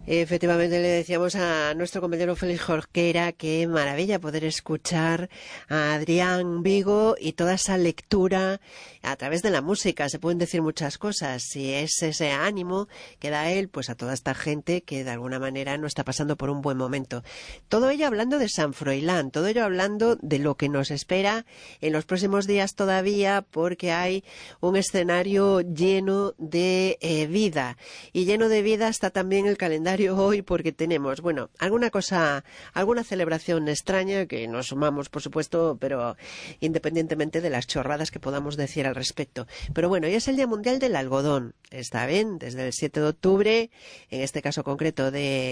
Efectivamente, le decíamos a nuestro compañero Félix Jorquera que maravilla poder escuchar a Adrián Vigo y toda esa lectura a través de la música. Se pueden decir muchas cosas y es ese ánimo que da él pues a toda esta gente que de alguna manera no está pasando por un buen momento. Todo ello hablando de San Froilán, todo ello hablando de lo que nos espera en los próximos días todavía, porque hay un escenario lleno de vida, y lleno de vida está también el calendario hoy, porque tenemos, bueno, alguna celebración extraña que nos sumamos, por supuesto, pero independientemente de las chorradas que podamos decir al respecto. Pero bueno, hoy es el Día Mundial del Algodón, está bien, desde el 7 de octubre, en este caso concreto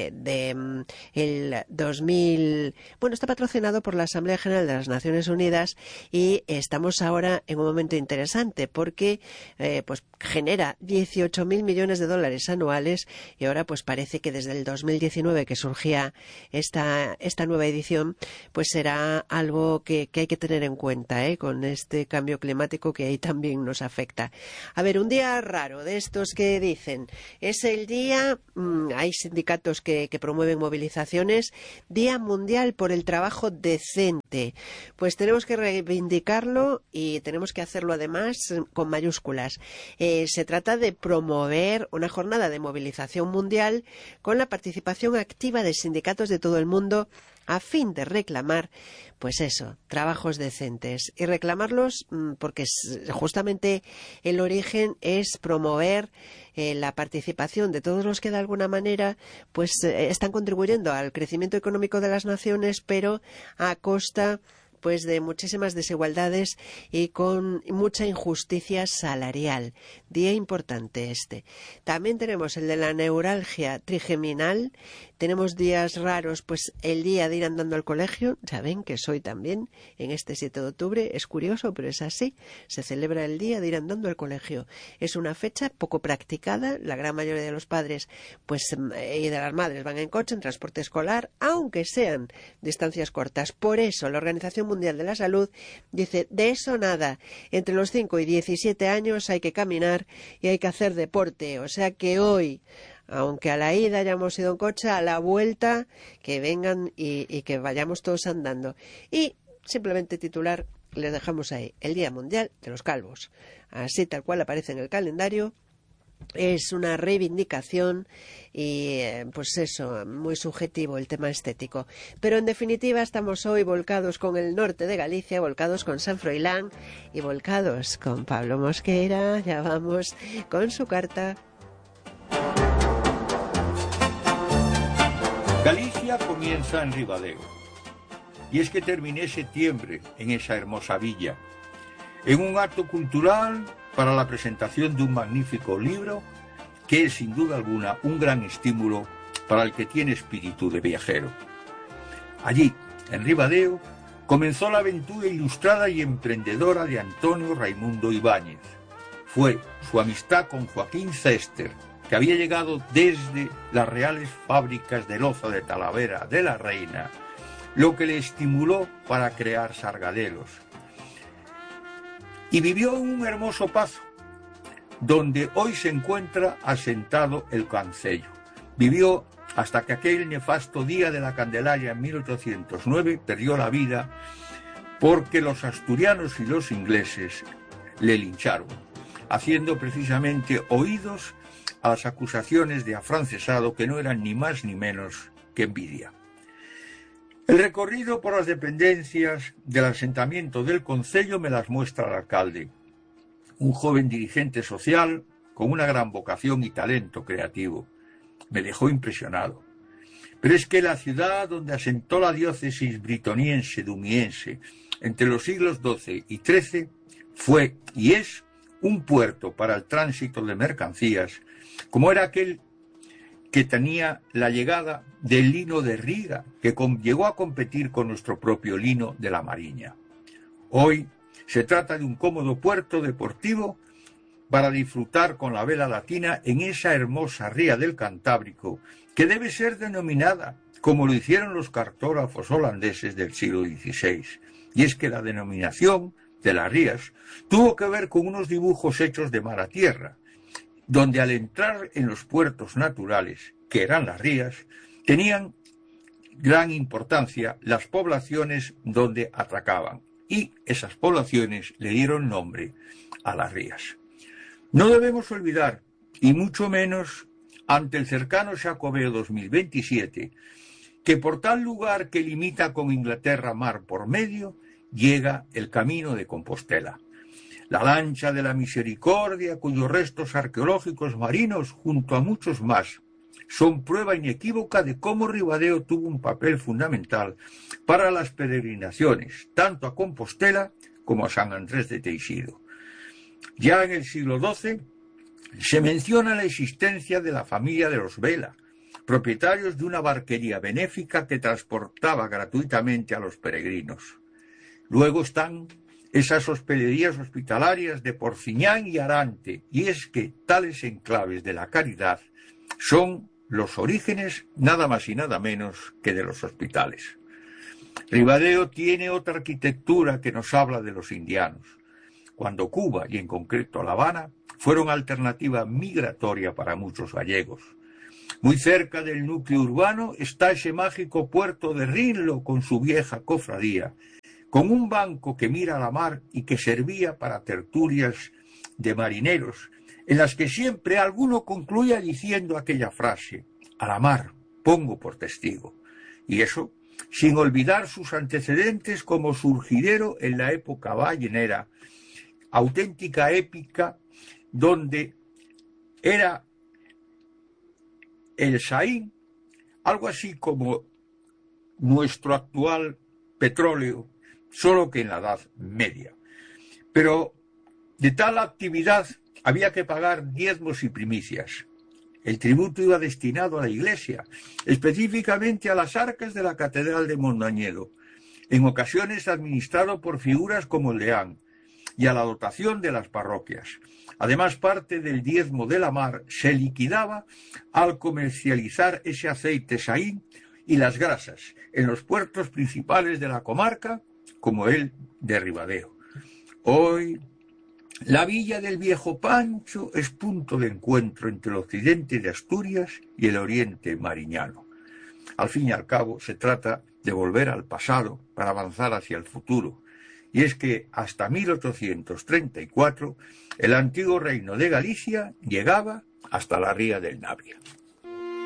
el 2000, bueno, está patrocinado por la Asamblea General de las Naciones Unidas, y estamos ahora en un momento interesante porque pues genera 18.000 millones de dólares anuales, y ahora pues parece que desde el 2019 que surgía esta nueva edición, pues será algo que hay que tener en cuenta, con este cambio climático que ahí también nos afecta. A ver, un día raro de estos que dicen, es el día, hay sindicatos que promueven movilizaciones, Día Mundial por el Trabajo Decente. Pues tenemos que reivindicarlo y tenemos que hacerlo además con mayúsculas. Se trata de promover una jornada de movilización mundial con la participación activa de sindicatos de todo el mundo a fin de reclamar, pues eso, trabajos decentes, y reclamarlos porque justamente el origen es promover la participación de todos los que de alguna manera pues están contribuyendo al crecimiento económico de las naciones, pero a costa pues de muchísimas desigualdades y con mucha injusticia salarial. Día importante este. También tenemos el de la neuralgia trigeminal. Tenemos días raros, pues el día de ir andando al colegio. Ya ven que soy también en este 7 de octubre. Es curioso, pero es así. Se celebra el día de ir andando al colegio. Es una fecha poco practicada. La gran mayoría de los padres pues y de las madres van en coche, en transporte escolar, aunque sean distancias cortas. Por eso la Organización Mundial de la Salud dice, de eso nada, entre los 5 y 17 años hay que caminar y hay que hacer deporte, o sea que hoy, aunque a la ida hayamos ido en coche, a la vuelta que vengan y que vayamos todos andando. Y simplemente titular, les dejamos ahí, el Día Mundial de los Calvos, así tal cual aparece en el calendario. Es una reivindicación y pues eso, muy subjetivo el tema estético. Pero en definitiva estamos hoy volcados con el norte de Galicia, volcados con San Froilán y volcados con Pablo Mosquera. Ya vamos con su carta. Galicia comienza en Ribadeo. Y es que terminé septiembre en esa hermosa villa, en un acto cultural para la presentación de un magnífico libro que es sin duda alguna un gran estímulo para el que tiene espíritu de viajero. Allí, en Ribadeo, comenzó la aventura ilustrada y emprendedora de Antonio Raimundo Ibáñez. Fue su amistad con Joaquín Cester, que había llegado desde las reales fábricas de loza de Talavera de la Reina, lo que le estimuló para crear Sargadelos. Y vivió en un hermoso pazo, donde hoy se encuentra asentado el Concello. Vivió hasta que aquel nefasto día de la Candelaria en 1809 perdió la vida porque los asturianos y los ingleses le lincharon, haciendo precisamente oídos a las acusaciones de afrancesado que no eran ni más ni menos que envidia. El recorrido por las dependencias del asentamiento del concello me las muestra el alcalde, un joven dirigente social con una gran vocación y talento creativo. Me dejó impresionado. Pero es que la ciudad donde asentó la diócesis britoniense dumiense entre los siglos XII y XIII fue y es un puerto para el tránsito de mercancías, como era aquel que tenía la llegada del lino de Riga, que llegó a competir con nuestro propio lino de la Mariña. Hoy se trata de un cómodo puerto deportivo para disfrutar con la vela latina en esa hermosa ría del Cantábrico, que debe ser denominada como lo hicieron los cartógrafos holandeses del siglo XVI. Y es que la denominación de las rías tuvo que ver con unos dibujos hechos de mar a tierra, donde al entrar en los puertos naturales, que eran las rías, tenían gran importancia las poblaciones donde atracaban, y esas poblaciones le dieron nombre a las rías. No debemos olvidar, y mucho menos ante el cercano Xacobeo 2027, que por tal lugar que limita con Inglaterra mar por medio, llega el Camino de Compostela. La lancha de la Misericordia, cuyos restos arqueológicos marinos, junto a muchos más, son prueba inequívoca de cómo Ribadeo tuvo un papel fundamental para las peregrinaciones, tanto a Compostela como a San Andrés de Teixido. Ya en el siglo XII se menciona la existencia de la familia de los Vela, propietarios de una barquería benéfica que transportaba gratuitamente a los peregrinos. Luego están esas hospederías hospitalarias de Porciñán y Arante, y es que tales enclaves de la caridad son los orígenes nada más y nada menos que de los hospitales. Ribadeo tiene otra arquitectura que nos habla de los indianos, cuando Cuba, y en concreto La Habana, fueron alternativa migratoria para muchos gallegos. Muy cerca del núcleo urbano está ese mágico puerto de Rinlo con su vieja cofradía, con un banco que mira a la mar y que servía para tertulias de marineros, en las que siempre alguno concluía diciendo aquella frase: a la mar pongo por testigo. Y eso sin olvidar sus antecedentes como surgidero en la época ballenera, auténtica épica, donde era el Saín algo así como nuestro actual petróleo, solo que en la Edad Media. Pero de tal actividad había que pagar diezmos y primicias. El tributo iba destinado a la Iglesia, específicamente a las arcas de la Catedral de Mondoñedo, en ocasiones administrado por figuras como el deán, y a la dotación de las parroquias. Además, parte del diezmo de la mar se liquidaba al comercializar ese aceite Saín y las grasas en los puertos principales de la comarca, como el de Ribadeo. Hoy, la villa del Viejo Pancho es punto de encuentro entre el occidente de Asturias y el oriente mariñano. Al fin y al cabo, se trata de volver al pasado para avanzar hacia el futuro. Y es que hasta 1834 el antiguo reino de Galicia llegaba hasta la ría del Navia.